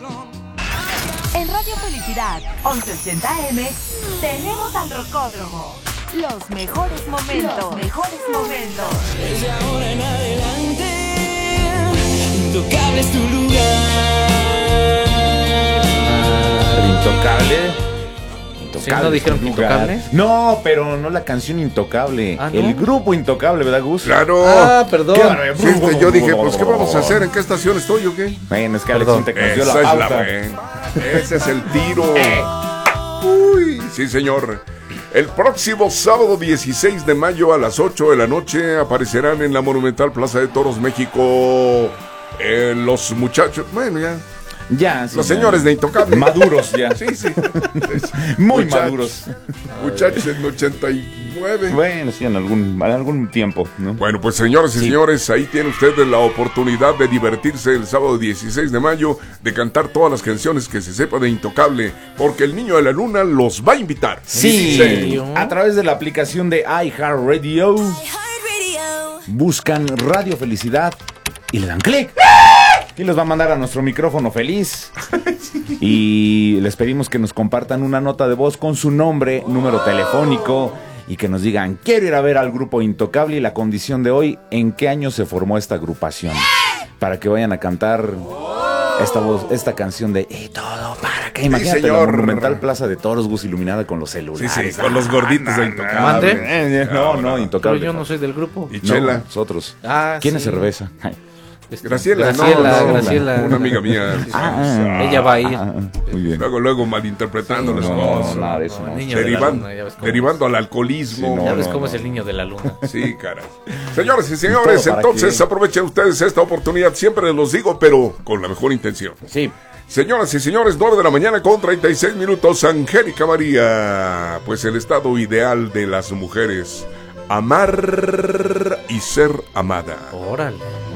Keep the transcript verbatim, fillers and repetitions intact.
En Radio Felicidad once ochenta eme tenemos al Rocódromo. Los mejores momentos. Los mejores momentos. Desde ahora en adelante, Intocable es tu lugar. Intocable. ¿Sí, no dijeron Intocable? No, pero no la canción Intocable. ¿Ah, no? El grupo Intocable, ¿verdad, Gus? Claro. Ah, perdón. Sí, este, yo dije, pues, ¿qué vamos a hacer? ¿En qué estación estoy o qué? Bueno, es que Alex Perdón. Intec nos dio Esa la es la pauta. buena. Ese es el tiro. Uy, sí, señor. El próximo sábado dieciséis de mayo a las ocho de la noche aparecerán en la Monumental Plaza de Toros, México, eh, los muchachos, bueno, ya, Ya, sí, los ya. señores de Intocable. Maduros ya. Sí, sí. Muy Muchachos. maduros. Muchachos en ochenta y nueve. Bueno, sí, en algún, en algún tiempo, ¿no? Bueno, pues señores y Sí. señores, ahí tiene usted la oportunidad de divertirse el sábado dieciséis de mayo, de cantar todas las canciones que se sepa de Intocable, porque el Niño de la Luna los va a invitar. Sí, Sí. a través de la aplicación de iHeartRadio buscan Radio Felicidad y le dan clic y los va a mandar a nuestro micrófono feliz. Y les pedimos que nos compartan una nota de voz con su nombre, número telefónico y que nos digan, quiero ir a ver al grupo Intocable y la condición de hoy, en qué año se formó esta agrupación, para que vayan a cantar esta voz, esta canción de Y todo para que. Imagínate la señor. Monumental Plaza de Toros, Gus, iluminada con los celulares. Sí, sí, con los gorditos de Intocable. ¿Mande? Eh, No, no, Intocable. Pero yo no soy del grupo. Y No, Chela. nosotros. Ah, ¿Quién sí. es cerveza? Ay. Este, Graciela, Graciela, no, no, Graciela. una amiga mía. Ah, Ella va a ir. ah, muy bien. Luego, luego malinterpretando las No, cosas. nada de eso. No, no. el niño de la Derivan- luna, ya ves cómo, derivando al alcoholismo. Sí, no, ya ves no, cómo no. es el niño de la luna. Sí, caray. Señores y señores, ¿Todo para entonces qué? aprovechen ustedes esta oportunidad. Siempre les los digo, pero con la mejor intención. Sí. Señoras y señores, nueve de la mañana con treinta y seis minutos. Angélica María, pues el estado ideal de las mujeres: amar y ser amada. Órale.